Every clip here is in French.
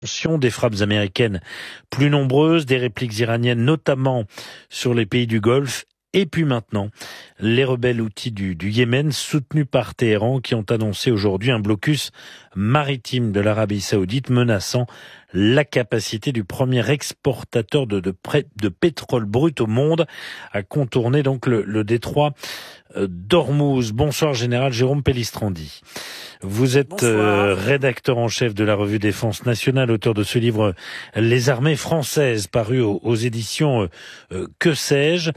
Des frappes américaines plus nombreuses, des répliques iraniennes notamment sur les pays du Golfe. Et puis maintenant, les rebelles houthis du Yémen, soutenus par Téhéran, qui ont annoncé aujourd'hui un blocus maritime de l'Arabie Saoudite menaçant la capacité du premier exportateur de pétrole brut au monde à contourner donc le détroit d'Ormuz. Bonsoir Général Jérôme Pellistrandi. Vous êtes rédacteur en chef de la revue Défense nationale, auteur de ce livre Les armées françaises, paru aux éditions Que sais-je.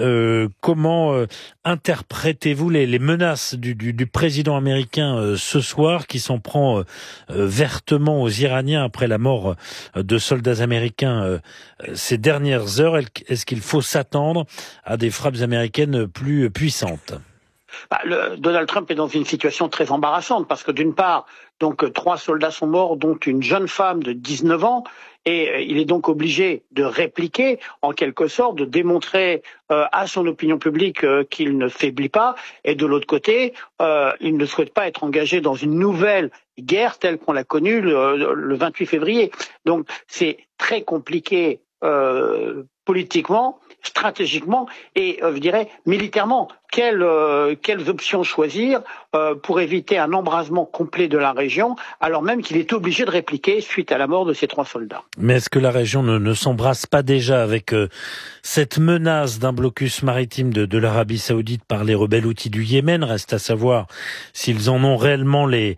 Comment interprétez-vous les menaces du président américain ce soir, qui s'en prend vertement aux Iraniens après la mort de soldats américains ces dernières heures? Est-ce qu'il faut s'attendre à des frappes américaines plus puissantes? Donald Trump est dans une situation très embarrassante parce que d'une part, donc 3 soldats sont morts, dont une jeune femme de 19 ans, et il est donc obligé de répliquer, en quelque sorte, de démontrer à son opinion publique qu'il ne faiblit pas, et de l'autre côté, il ne souhaite pas être engagé dans une nouvelle guerre telle qu'on l'a connue le 28 février. Donc c'est très compliqué politiquement, stratégiquement et je dirais militairement. Quelles options choisir pour éviter un embrasement complet de la région, alors même qu'il est obligé de répliquer suite à la mort de ces 3 soldats. Mais est-ce que la région ne s'embrasse pas déjà avec cette menace d'un blocus maritime de l'Arabie Saoudite par les rebelles houthis du Yémen? Reste à savoir s'ils en ont réellement les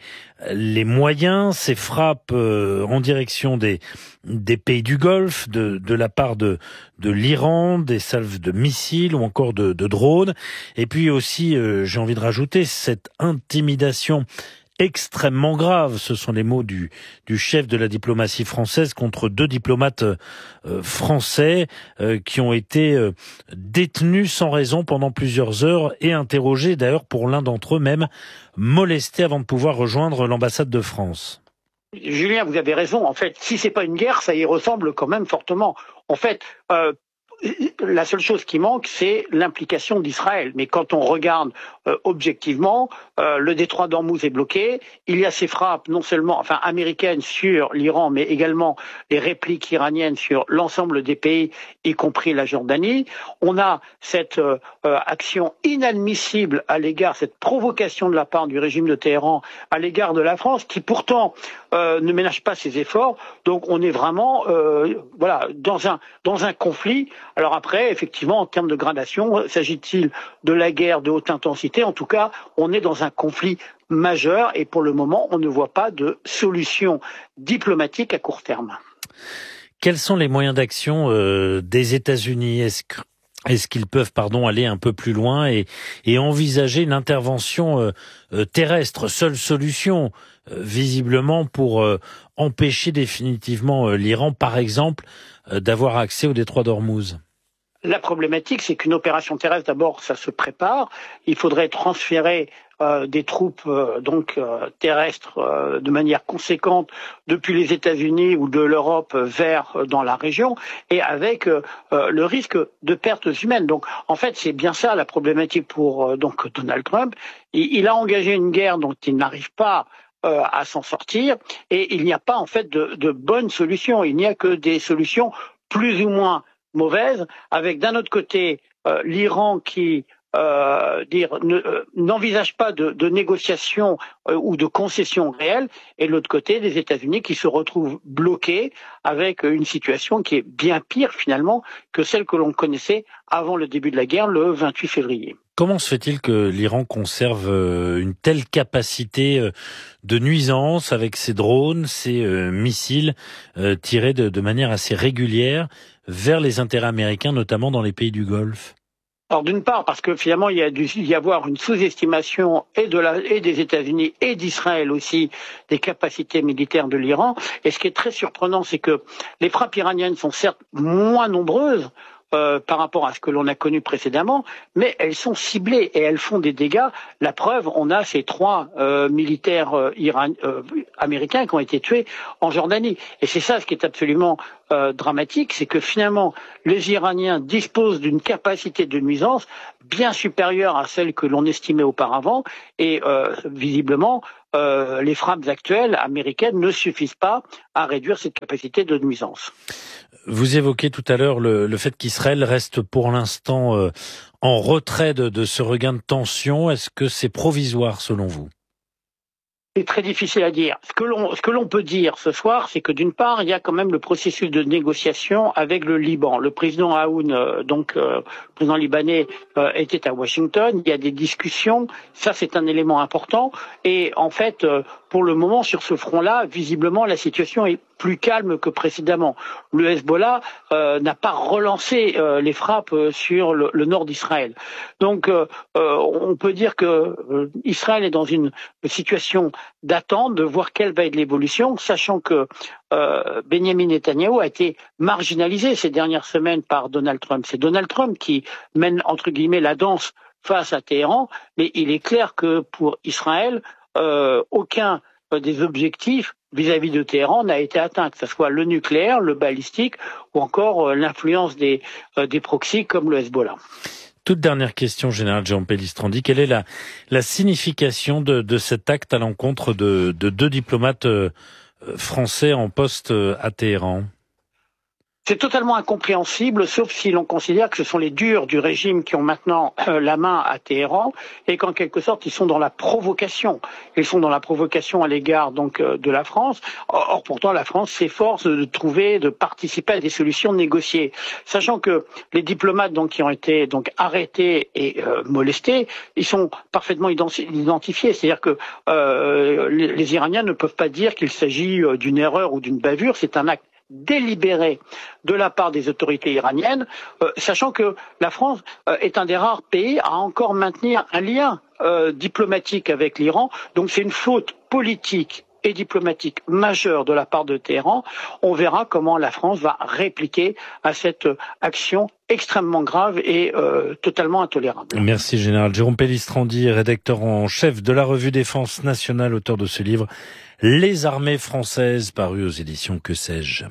moyens. Ces frappes en direction des pays du Golfe, de la part de l'Iran, des salves de missiles ou encore de drones. Et puis aussi, j'ai envie de rajouter, cette intimidation extrêmement grave, ce sont les mots du chef de la diplomatie française contre 2 diplomates français qui ont été détenus sans raison pendant plusieurs heures et interrogés, d'ailleurs pour l'un d'entre eux même, molestés avant de pouvoir rejoindre l'ambassade de France. Julien, vous avez raison. En fait, si c'est pas une guerre, ça y ressemble quand même fortement. En fait, la seule chose qui manque, c'est l'implication d'Israël. Mais quand on regarde objectivement, le détroit d'Ormuz est bloqué. Il y a ces frappes, non seulement américaines sur l'Iran, mais également les répliques iraniennes sur l'ensemble des pays, y compris la Jordanie. On a cette action inadmissible à l'égard, cette provocation de la part du régime de Téhéran à l'égard de la France, qui pourtant ne ménage pas ses efforts. Donc on est vraiment dans un conflit. Alors après, effectivement, en termes de gradation, s'agit-il de la guerre de haute intensité? En tout cas, on est dans un conflit majeur et pour le moment, on ne voit pas de solution diplomatique à court terme. Quels sont les moyens d'action des États-Unis? Est-ce qu'ils peuvent aller un peu plus loin et envisager une intervention terrestre, seule solution visiblement pour empêcher définitivement l'Iran, par exemple, d'avoir accès au détroit d'Ormuz? La problématique, c'est qu'une opération terrestre, d'abord, ça se prépare. Il faudrait transférer des troupes terrestres de manière conséquente depuis les États-Unis ou de l'Europe vers dans la région, et avec le risque de pertes humaines. Donc, en fait, c'est bien ça la problématique pour Donald Trump. Il a engagé une guerre dont il n'arrive pas à s'en sortir, et il n'y a pas en fait de bonnes solutions. Il n'y a que des solutions plus ou moins mauvaises, avec d'un autre côté l'Iran qui n'envisage pas de négociations ou de concessions réelles, et de l'autre côté des États-Unis qui se retrouvent bloqués avec une situation qui est bien pire finalement que celle que l'on connaissait avant le début de la guerre le 28 février. Comment se fait-il que l'Iran conserve une telle capacité de nuisance avec ses drones, ses missiles tirés de manière assez régulière vers les intérêts américains, notamment dans les pays du Golfe? Alors d'une part, parce que finalement il y a dû y avoir une sous-estimation et des États-Unis et d'Israël aussi des capacités militaires de l'Iran. Et ce qui est très surprenant, c'est que les frappes iraniennes sont certes moins nombreuses par rapport à ce que l'on a connu précédemment, mais elles sont ciblées et elles font des dégâts. La preuve, on a ces 3 militaires américains qui ont été tués en Jordanie. Et c'est ça ce qui est absolument dramatique, c'est que finalement les Iraniens disposent d'une capacité de nuisance bien supérieure à celle que l'on estimait auparavant et visiblement les frappes actuelles américaines ne suffisent pas à réduire cette capacité de nuisance. Vous évoquez tout à l'heure le fait qu'Israël reste pour l'instant en retrait de ce regain de tension. Est-ce que c'est provisoire selon vous ? C'est très difficile à dire. Ce que l'on peut dire ce soir, c'est que d'une part, il y a quand même le processus de négociation avec le Liban. Le président Aoun, le président libanais, était à Washington. Il y a des discussions. Ça, c'est un élément important. Et en fait, pour le moment, sur ce front-là, visiblement, la situation est plus calme que précédemment. Le Hezbollah n'a pas relancé les frappes sur le nord d'Israël. Donc, on peut dire que Israël est dans une situation d'attente, de voir quelle va être l'évolution, sachant que Benjamin Netanyahou a été marginalisé ces dernières semaines par Donald Trump. C'est Donald Trump qui mène, entre guillemets, la danse face à Téhéran, mais il est clair que pour Israël, aucun des objectifs vis-à-vis de Téhéran n'a été atteint, que ce soit le nucléaire, le balistique ou encore l'influence des proxys comme le Hezbollah. Toute dernière question, général Jérôme Pellistrandi. Quelle est la signification de cet acte à l'encontre de deux diplomates français en poste à Téhéran ? C'est totalement incompréhensible, sauf si l'on considère que ce sont les durs du régime qui ont maintenant la main à Téhéran et qu'en quelque sorte ils sont dans la provocation. Ils sont dans la provocation à l'égard donc de la France. Or pourtant la France s'efforce de participer à des solutions négociées, sachant que les diplomates donc qui ont été donc arrêtés et molestés, ils sont parfaitement identifiés. C'est-à-dire que les Iraniens ne peuvent pas dire qu'il s'agit d'une erreur ou d'une bavure. C'est un acte délibéré de la part des autorités iraniennes, sachant que la France est un des rares pays à encore maintenir un lien diplomatique avec l'Iran. Donc c'est une faute politique et diplomatique majeure de la part de Téhéran. On verra comment la France va répliquer à cette action extrêmement grave et totalement intolérable. Merci général. Jérôme Pellistrandi, rédacteur en chef de la revue Défense nationale, auteur de ce livre « Les armées françaises » paru aux éditions Que sais-je.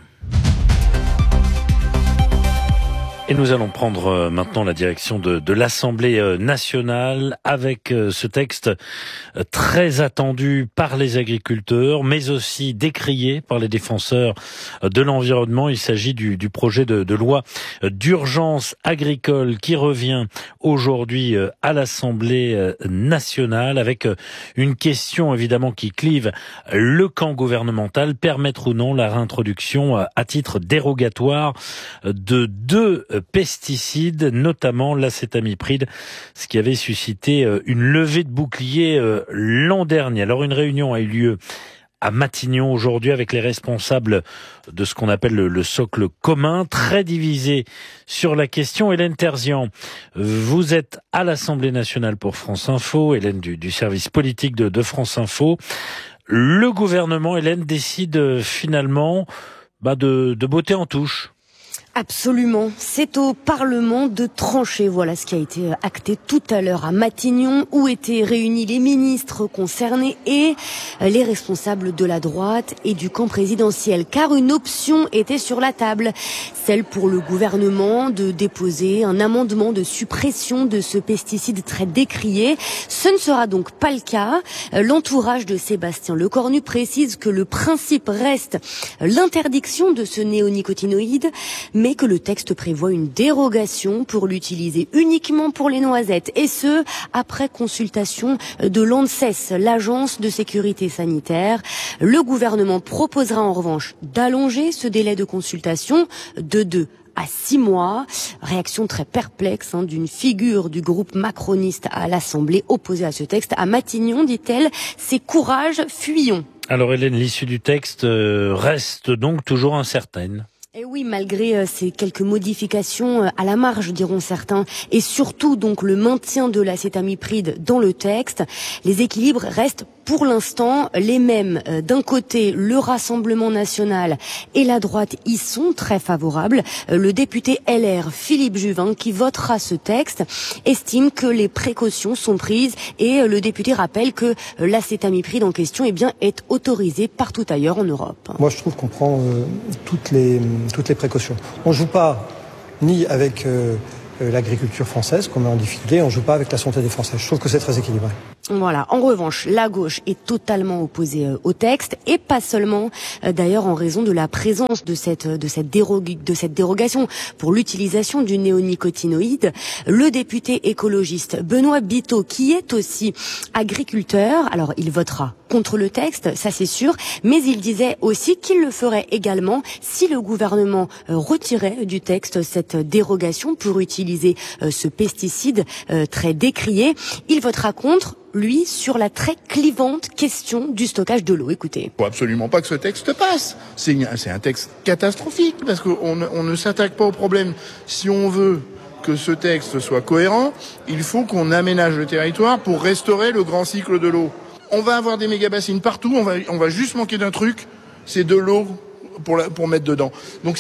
Et nous allons prendre maintenant la direction de l'Assemblée nationale avec ce texte très attendu par les agriculteurs, mais aussi décrié par les défenseurs de l'environnement. Il s'agit du projet de loi d'urgence agricole qui revient aujourd'hui à l'Assemblée nationale avec une question évidemment qui clive le camp gouvernemental, permettre ou non la réintroduction à titre dérogatoire de deux pesticides, notamment l'acétamipride, ce qui avait suscité une levée de bouclier l'an dernier. Alors une réunion a eu lieu à Matignon aujourd'hui avec les responsables de ce qu'on appelle le socle commun, très divisé sur la question. Hélène Terzian, vous êtes à l'Assemblée nationale pour France Info, Hélène du service politique de France Info. Le gouvernement, Hélène, décide finalement de botter en touche. Absolument. C'est au Parlement de trancher. Voilà ce qui a été acté tout à l'heure à Matignon, où étaient réunis les ministres concernés et les responsables de la droite et du camp présidentiel. Car une option était sur la table, celle pour le gouvernement de déposer un amendement de suppression de ce pesticide très décrié. Ce ne sera donc pas le cas. L'entourage de Sébastien Lecornu précise que le principe reste l'interdiction de ce néonicotinoïde, mais que le texte prévoit une dérogation pour l'utiliser uniquement pour les noisettes, et ce, après consultation de l'ANSES, l'Agence de sécurité sanitaire. Le gouvernement proposera en revanche d'allonger ce délai de consultation de 2 à 6 mois. Réaction très perplexe d'une figure du groupe macroniste à l'Assemblée opposée à ce texte. À Matignon, dit-elle, c'est courage, fuyons. Alors Hélène, l'issue du texte reste donc toujours incertaine. Et oui, malgré ces quelques modifications à la marge, diront certains, et surtout donc le maintien de l'acétamipride dans le texte, les équilibres restent Pour l'instant, les mêmes, d'un côté, le Rassemblement national et la droite y sont très favorables. Le député LR, Philippe Juvin, qui votera ce texte, estime que les précautions sont prises et le député rappelle que l'acétamipride en question est autorisé partout ailleurs en Europe. Moi, je trouve qu'on prend toutes les précautions. On ne joue pas ni avec l'agriculture française, qu'on met en difficulté, on ne joue pas avec la santé des Français. Je trouve que c'est très équilibré. Voilà. En revanche, la gauche est totalement opposée au texte et pas seulement, d'ailleurs, en raison de la présence de cette dérogation pour l'utilisation du néonicotinoïde. Le député écologiste Benoît Biteau, qui est aussi agriculteur, alors il votera contre le texte, ça c'est sûr, mais il disait aussi qu'il le ferait également si le gouvernement retirait du texte cette dérogation pour utiliser ce pesticide très décrié. Il votera contre, lui, sur la très clivante question du stockage de l'eau. Écoutez. Il faut absolument pas que ce texte passe. C'est un texte catastrophique parce qu'on ne s'attaque pas au problème. Si on veut que ce texte soit cohérent, il faut qu'on aménage le territoire pour restaurer le grand cycle de l'eau. On va avoir des méga-bassines partout, on va juste manquer d'un truc, c'est de l'eau pour mettre dedans. Donc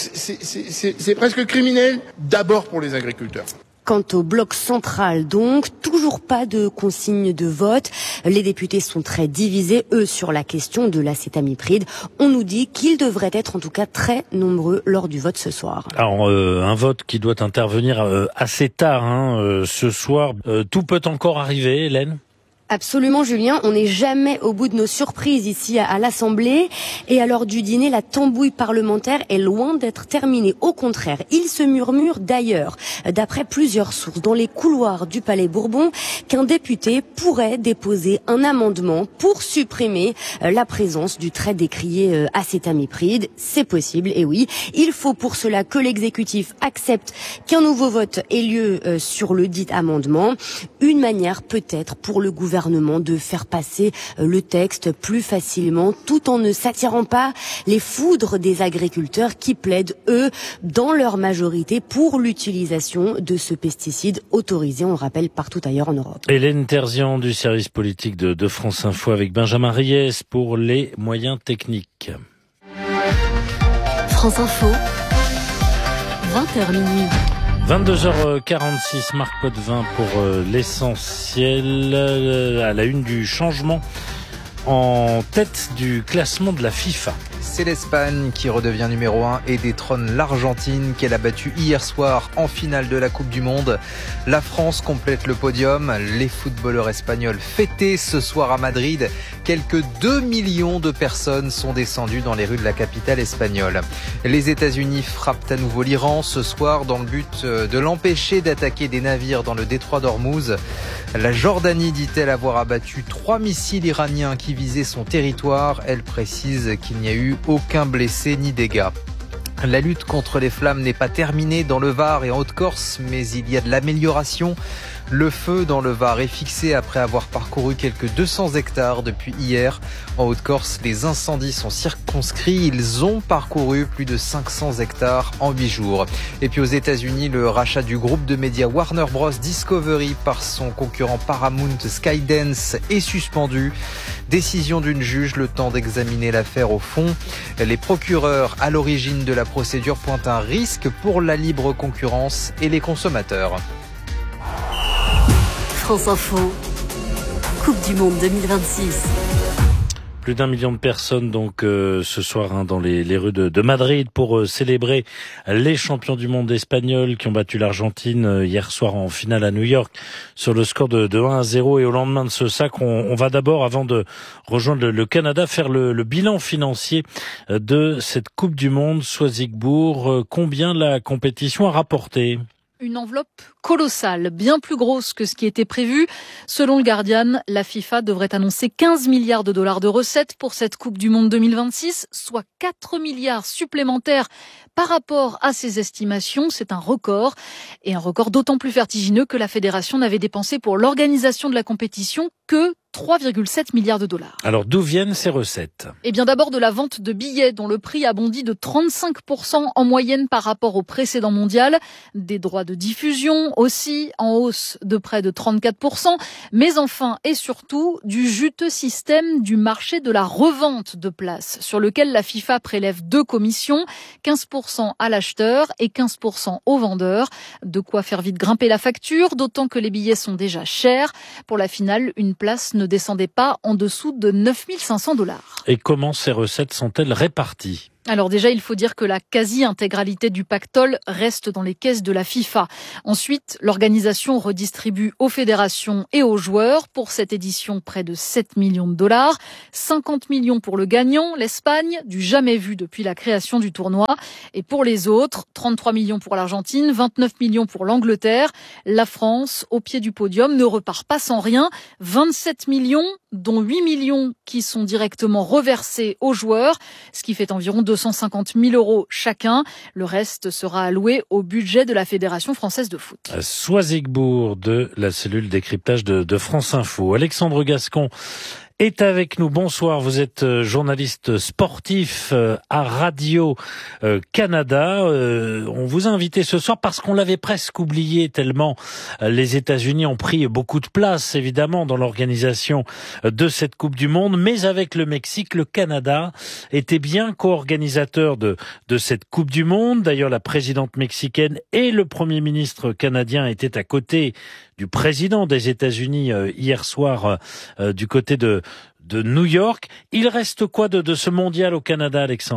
c'est presque criminel, d'abord pour les agriculteurs. Quant au bloc central, donc, toujours pas de consigne de vote. Les députés sont très divisés, eux, sur la question de l'acétamipride. On nous dit qu'ils devraient être, en tout cas, très nombreux lors du vote ce soir. Alors, un vote qui doit intervenir assez tard ce soir. Tout peut encore arriver, Hélène ? Absolument, Julien. On n'est jamais au bout de nos surprises ici à l'Assemblée. Et à l'heure du dîner, la tambouille parlementaire est loin d'être terminée. Au contraire, il se murmure d'ailleurs, d'après plusieurs sources, dans les couloirs du Palais Bourbon, qu'un député pourrait déposer un amendement pour supprimer la présence du très décrié acétamipride. C'est possible, et oui. Il faut pour cela que l'exécutif accepte qu'un nouveau vote ait lieu sur le dit amendement. Une manière peut-être pour le gouvernement de faire passer le texte plus facilement, tout en ne s'attirant pas les foudres des agriculteurs qui plaident, eux, dans leur majorité, pour l'utilisation de ce pesticide autorisé, on le rappelle, partout ailleurs en Europe. Hélène Terzian du service politique de France Info avec Benjamin Riès pour les moyens techniques. France Info, 20h minuit. 22h46, Marc Potvin pour l'essentiel, à la une du changement en tête du classement de la FIFA. C'est l'Espagne qui redevient numéro 1 et détrône l'Argentine qu'elle a battue hier soir en finale de la Coupe du Monde. La France complète le podium. Les footballeurs espagnols fêtés ce soir à Madrid. Quelques 2 millions de personnes sont descendues dans les rues de la capitale espagnole. Les États-Unis frappent à nouveau l'Iran ce soir dans le but de l'empêcher d'attaquer des navires dans le détroit d'Ormuz. La Jordanie dit-elle avoir abattu 3 missiles iraniens qui visaient son territoire. Elle précise qu'il n'y a eu aucun blessé ni dégâts. La lutte contre les flammes n'est pas terminée dans le Var et en Haute-Corse, mais il y a de l'amélioration. Le feu dans le Var est fixé après avoir parcouru quelques 200 hectares depuis hier. En Haute-Corse, les incendies sont circonscrits. Ils ont parcouru plus de 500 hectares en 8 jours. Et puis aux États-Unis, le rachat du groupe de médias Warner Bros. Discovery par son concurrent Paramount Skydance est suspendu. Décision d'une juge, le temps d'examiner l'affaire au fond. Les procureurs à l'origine de la procédure pointent un risque pour la libre concurrence et les consommateurs. France Info, Coupe du Monde 2026. Plus d'1 million de personnes donc ce soir dans les rues de Madrid pour célébrer les champions du monde espagnols qui ont battu l'Argentine hier soir en finale à New York sur le score de 1-0. Et au lendemain de ce sacre, on va d'abord, avant de rejoindre le Canada, faire le bilan financier de cette Coupe du Monde. Soisigbourg, combien la compétition a rapporté ? Une enveloppe colossale, bien plus grosse que ce qui était prévu. Selon le Guardian, la FIFA devrait annoncer 15 milliards de dollars de recettes pour cette Coupe du Monde 2026, soit 4 milliards supplémentaires par rapport à ses estimations. C'est un record, et un record d'autant plus vertigineux que la fédération n'avait dépensé pour l'organisation de la compétition que 3,7 milliards de dollars. Alors d'où viennent ces recettes ? Eh bien d'abord de la vente de billets dont le prix a bondi de 35% en moyenne par rapport au précédent mondial. Des droits de diffusion aussi en hausse de près de 34%. Mais enfin et surtout du juteux système du marché de la revente de places sur lequel la FIFA prélève 2 commissions, 15% à l'acheteur et 15% au vendeur. De quoi faire vite grimper la facture, d'autant que les billets sont déjà chers. Pour la finale, une place ne descendait pas en dessous de 9 500 $. Et comment ces recettes sont-elles réparties ? Alors déjà, il faut dire que la quasi-intégralité du pactole reste dans les caisses de la FIFA. Ensuite, l'organisation redistribue aux fédérations et aux joueurs pour cette édition près de 7 millions de $. 50 millions pour le gagnant, l'Espagne, du jamais vu depuis la création du tournoi. Et pour les autres, 33 millions pour l'Argentine, 29 millions pour l'Angleterre. La France, au pied du podium, ne repart pas sans rien. 27 millions, dont 8 millions qui sont directement reversés aux joueurs, ce qui fait environ 250 000 € chacun. Le reste sera alloué au budget de la Fédération française de foot. Soisigbourg de la cellule décryptage de France Info. Alexandre Gascon est avec nous. Bonsoir, vous êtes journaliste sportif à Radio-Canada. On vous a invité ce soir parce qu'on l'avait presque oublié tellement les États-Unis ont pris beaucoup de place, évidemment, dans l'organisation de cette Coupe du Monde. Mais avec le Mexique, le Canada était bien co-organisateur de cette Coupe du Monde. D'ailleurs, la présidente mexicaine et le Premier ministre canadien étaient à côté du président des États-Unis hier soir du côté de New York. Il reste quoi de ce mondial au Canada, Alexandre ?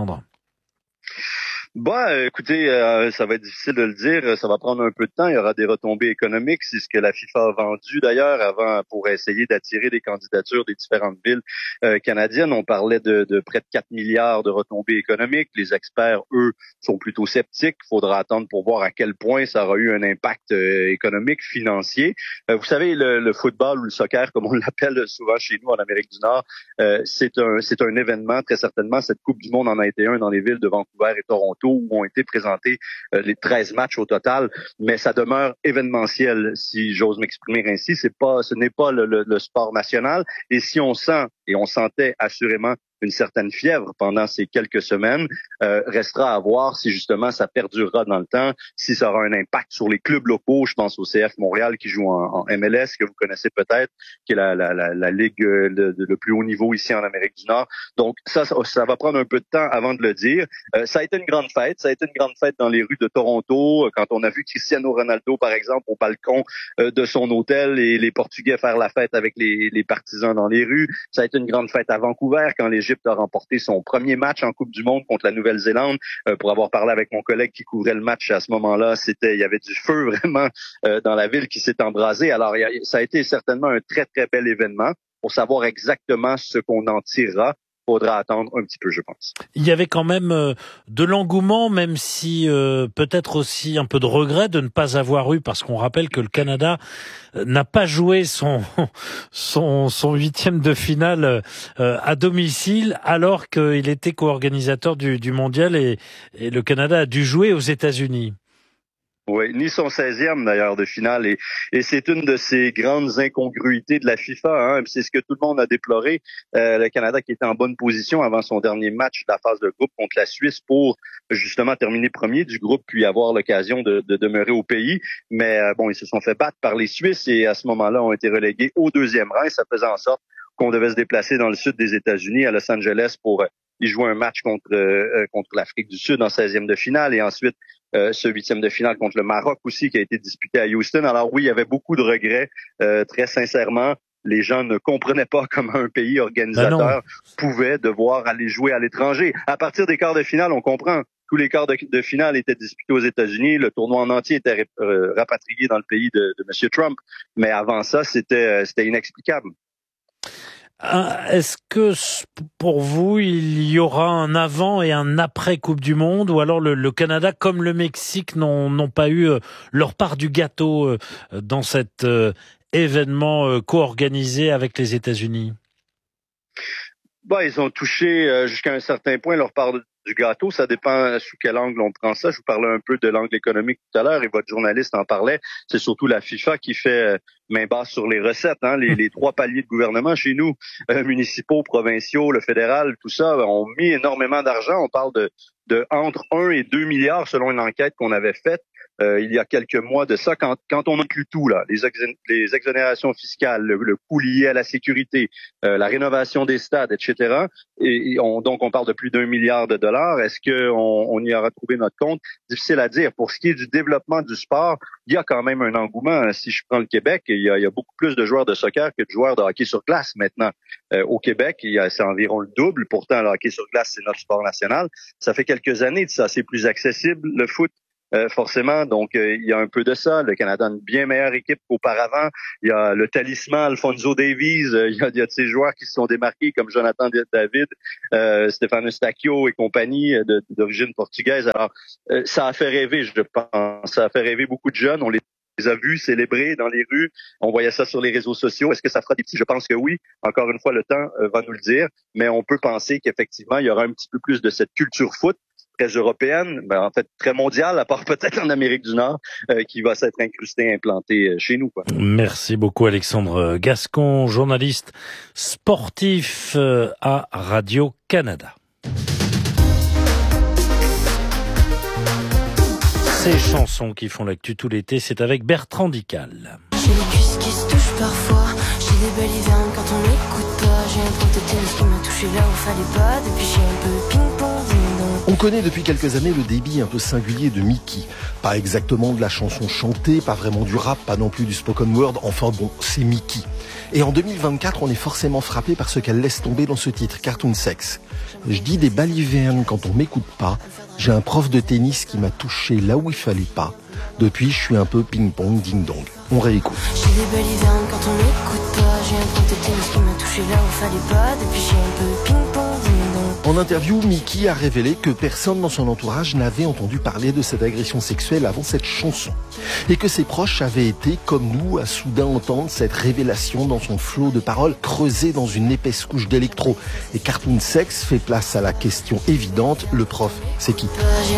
Écoutez, ça va être difficile de le dire. Ça va prendre un peu de temps. Il y aura des retombées économiques. C'est ce que la FIFA a vendu d'ailleurs avant pour essayer d'attirer des candidatures des différentes villes canadiennes. On parlait de près de 4 milliards de retombées économiques. Les experts, eux, sont plutôt sceptiques. Il faudra attendre pour voir à quel point ça aura eu un impact économique, financier. Vous savez, le football ou le soccer, comme on l'appelle souvent chez nous en Amérique du Nord, c'est un événement. Très certainement, cette Coupe du Monde en a été un dans les villes de Vancouver et Toronto, où ont été présentés les 13 matchs au total, mais ça demeure événementiel, si j'ose m'exprimer ainsi. Ce n'est pas le sport national, et si on sent, et on sentait assurément une certaine fièvre pendant ces quelques semaines, restera à voir si justement ça perdurera dans le temps, si ça aura un impact sur les clubs locaux. Je pense au CF Montréal qui joue en MLS, que vous connaissez peut-être, qui est la ligue de plus haut niveau ici en Amérique du Nord. Donc ça va prendre un peu de temps avant de le dire. Ça a été une grande fête. Ça a été une grande fête dans les rues de Toronto, quand on a vu Cristiano Ronaldo, par exemple, au balcon de son hôtel et les Portugais faire la fête avec les partisans dans les rues. Ça a été une grande fête à Vancouver quand l'Égypte a remporté son premier match en Coupe du Monde contre la Nouvelle-Zélande. Pour avoir parlé avec mon collègue qui couvrait le match à ce moment-là, il y avait du feu vraiment dans la ville qui s'est embrasée. Alors ça a été certainement un très très bel événement. Pour savoir exactement ce qu'on en tirera, faudra attendre un petit peu, je pense. Il y avait quand même de l'engouement, même si peut-être aussi un peu de regret de ne pas avoir eu, parce qu'on rappelle que le Canada n'a pas joué son huitième de finale à domicile, alors qu'il était co-organisateur du mondial, et le Canada a dû jouer aux États-Unis. Oui, ni son 16e d'ailleurs de finale, et c'est une de ces grandes incongruités de la FIFA, hein. C'est ce que tout le monde a déploré. Le Canada qui était en bonne position avant son dernier match de la phase de groupe contre la Suisse pour justement terminer premier du groupe puis avoir l'occasion de demeurer au pays. Mais ils se sont fait battre par les Suisses et à ce moment-là ont été relégués au deuxième rang, et ça faisait en sorte qu'on devait se déplacer dans le sud des États-Unis à Los Angeles pour y jouer un match contre l'Afrique du Sud en 16e de finale, et ensuite ce 8e de finale contre le Maroc aussi qui a été disputé à Houston. Alors oui, il y avait beaucoup de regrets, très sincèrement. Les gens ne comprenaient pas comment un pays organisateur pouvait devoir aller jouer à l'étranger. À partir des quarts de finale, on comprend. Tous les quarts de finale étaient disputés aux États-Unis. Le tournoi en entier était rapatrié dans le pays de M. Trump. Mais avant ça, c'était inexplicable. Est-ce que pour vous, il y aura un avant et un après Coupe du Monde, ou alors le Canada comme le Mexique n'ont pas eu leur part du gâteau dans cet événement co-organisé avec les États-Unis? Ils ont touché jusqu'à un certain point leur part du gâteau. Ça dépend sous quel angle on prend ça. Je vous parlais un peu de l'angle économique tout à l'heure et votre journaliste en parlait. C'est surtout la FIFA qui fait main basse sur les recettes. Hein. Les 3 paliers de gouvernement chez nous, municipaux, provinciaux, le fédéral, tout ça, ont mis énormément d'argent. On parle de entre 1 et 2 milliards selon une enquête qu'on avait faite il y a quelques mois de ça, quand on inclut tout, là, les exonérations fiscales, le coût lié à la sécurité, la rénovation des stades, etc. Donc on parle de plus d'1 milliard de dollars. Est-ce qu'on y aura trouvé notre compte? Difficile à dire. Pour ce qui est du développement du sport, il y a quand même un engouement. Si je prends le Québec, il y a beaucoup plus de joueurs de soccer que de joueurs de hockey sur glace maintenant. Au Québec, c'est environ le double. Pourtant, le hockey sur glace, c'est notre sport national. Ça fait quelques années de ça. C'est plus accessible, le foot. Forcément, donc il y a un peu de ça. Le Canada a une bien meilleure équipe qu'auparavant. Il y a le talisman Alphonso Davies. Il y a de ces joueurs qui se sont démarqués comme Jonathan David, Stéphane Eustáquio et compagnie d'origine portugaise. Alors, ça a fait rêver, je pense. Ça a fait rêver beaucoup de jeunes. On les a vus célébrer dans les rues. On voyait ça sur les réseaux sociaux. Est-ce que ça fera des petits? Je pense que oui. Encore une fois, le temps va nous le dire. Mais on peut penser qu'effectivement, il y aura un petit peu plus de cette culture foot très européenne, en fait très mondiale, à part peut-être en Amérique du Nord, qui va s'être incrustée, implantée chez nous, quoi. Merci beaucoup Alexandre Gascon, journaliste sportif à Radio-Canada. Ces chansons qui font l'actu tout l'été, c'est avec Bertrand Dical. J'ai les cuisses qui se touchent parfois, j'ai des belles hivernes quand on m'écoute pas. J'ai un prof de tennis qui m'a touché là où fallait pas, depuis j'ai un peu ping-pong. On connaît depuis quelques années le débit un peu singulier de Mickey. Pas exactement de la chanson chantée, pas vraiment du rap, pas non plus du spoken word, enfin bon, c'est Mickey. Et en 2024, on est forcément frappé par ce qu'elle laisse tomber dans ce titre, Cartoon Sex. Je dis des balivernes quand on m'écoute pas, j'ai un prof de tennis qui m'a touché là où il fallait pas. Depuis, je suis un peu ping-pong, ding-dong. On réécoute. J'ai des balivernes quand on m'écoute pas, j'ai un prof de tennis qui m'a touché là où il fallait pas. Depuis, j'ai un peu ping-pong, ding-dong. En interview, Mickey a révélé que personne dans son entourage n'avait entendu parler de cette agression sexuelle avant cette chanson. Et que ses proches avaient été, comme nous, à soudain entendre cette révélation dans son flot de paroles creusé dans une épaisse couche d'électro. Et Cartoon Sex fait place à la question évidente, le prof, c'est qui ?